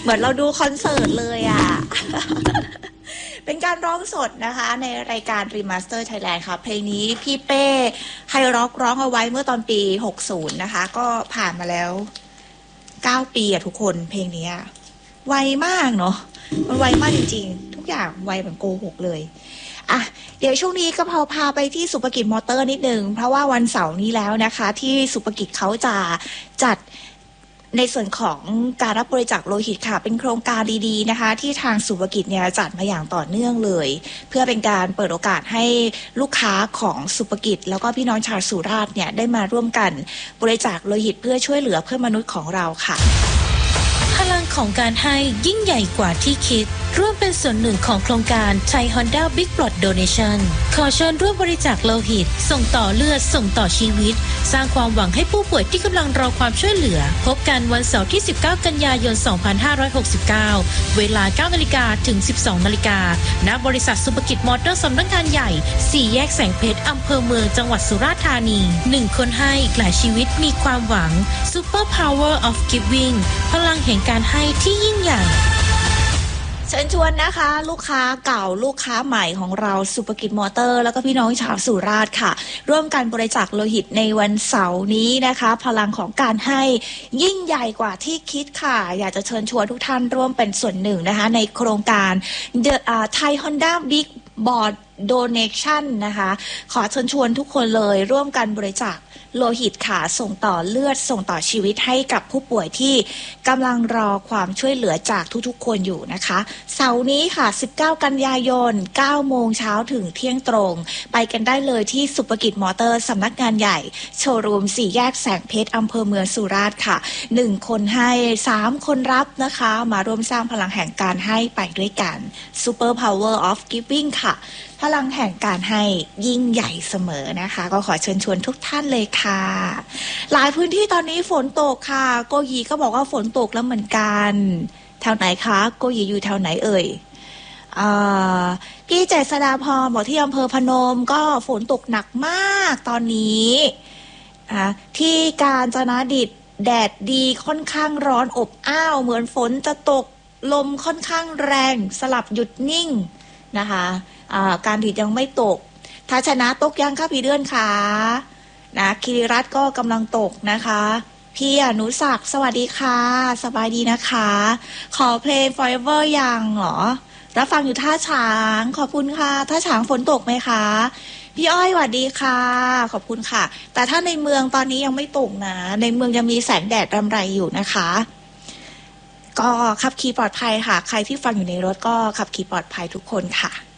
เหมือนเราดูคอนเสิร์ตเลยอ่ะ เป็นการร้องสดนะคะในรายการ Remaster Thailand ค่ะเพลงนี้พี่เป้ไฮร็อกร้องเอาไว้เมื่อตอนปี60นะคะก็ผ่านมาแล้ว9ปีอะทุกคนเพลงนี้ไวมากเนาะมันไวมากจริงๆทุกอย่างไวเหมือนโกหกเลยอ่ะเดี๋ยวช่วงนี้ก็พาไปที่สุภกิจมอเตอร์นิดนึงเพราะว่าวันเสาร์นี้แล้วนะคะที่สุภกิจเขาจะจัดในส่วนของการรับบริจาคโลหิตค่ะเป็นโครงการดีๆนะคะที่ทางสุภกิจเนี่ยจัดมาอย่างต่อเนื่องเลยเพื่อเป็นการเปิดโอกาสให้ลูกค้าของสุภกิจแล้วก็พี่น้องชาวสุราษฎร์เนี่ยได้มาร่วมกันบริจาคโลหิตเพื่อช่วยเหลือเพื่อนมนุษย์ของเราค่ะพลังของการให้ยิ่งใหญ่กว่าที่คิดร่วมเป็นส่วนหนึ่งของโครงการ Thai Honda Big Blood Donation ขอเชิญร่วมบริจาคโลหิตส่งต่อเลือดส่งต่อชีวิตสร้างความหวังให้ผู้ป่วยที่กำลังรอความช่วยเหลือพบกันวันเสาร์ที่19กันยายน2569เวลา 9 นาฬิกาถึง 12 นาฬิกาณบริษัทสุภกิจมอเตอร์สำนักงานใหญ่4แยกแสงเพชรอำเภอเมืองจังหวัดสุราษฎร์ธานี1คนให้หลายชีวิตมีความหวัง Super Power of Giving พลังแห่งการให้ที่ยิ่งใหญ่เชิญชวนนะคะลูกค้าเก่าลูกค้าใหม่ของเราสุภกิจมอเตอร์แล้วก็พี่น้องชาวสุราษฎร์ค่ะร่วมกันบริจาคโลหิตในวันเสาร์นี้นะคะพลังของการให้ยิ่งใหญ่กว่าที่คิดค่ะอยากจะเชิญชวนทุกท่านร่วมเป็นส่วนหนึ่งนะคะในโครงการ The Thai Honda Big Blood Donation นะคะขอเชิญชวนทุกคนเลยร่วมกันบริจาคโลหิตค่ะส่งต่อเลือดส่งต่อชีวิตให้กับผู้ป่วยที่กำลังรอความช่วยเหลือจากทุกๆคนอยู่นะคะเสาร์นี้ค่ะ19กันยายน9โมงเช้าถึงเที่ยงตรงไปกันได้เลยที่สุภกิจมอเตอร์สำนักงานใหญ่โชว์รูม4แยกแสงเพชรอำเภอเมืองสุราษฎร์ค่ะ1คนให้3คนรับนะคะมาร่วมสร้างพลังแห่งการให้ไปด้วยกัน Super Power of Giving ค่ะพลังแห่งการให้ยิ่งใหญ่เสมอนะคะก็ขอเชิญชวนทุกท่านเลยค่ะหลายพื้นที่ตอนนี้ฝนตกค่ะโกยีก็บอกว่าฝนตกแล้วเหมือนกันแถวไหนคะโกยีอยู่แถวไหนเอ่ยพี่เจษฎาพรบอกที่อำเภอพนมก็ฝนตกหนักมากตอนนี้ที่กาญจนดิตแดดดีค่อนข้างร้อนอบอ้าวเหมือนฝนจะตกลมค่อนข้างแรงสลับหยุดนิ่งนะคะการดีดยังไม่ตกถ้าชนะตกยังค่ะพี่เดือนค่ะนะคิริรัตน์ก็กำลังตกนะคะพี่อนุศักดิ์สวัสดีค่ะสบายดีนะคะขอเพลง Forever ยังเหรอรับฟังอยู่ท่าฉางขอบคุณค่ะท่าฉางฝนตกไหมคะพี่อ้อยสวัสดีค่ะขอบคุณค่ะแต่ถ้าในเมืองตอนนี้ยังไม่ตกนะในเมืองยังมีแสงแดดรำไรอยู่นะคะก็ขับขี่ปลอดภัยค่ะใครที่ฟังอยู่ในรถก็ขับขี่ปลอดภัยทุกคนค่ะ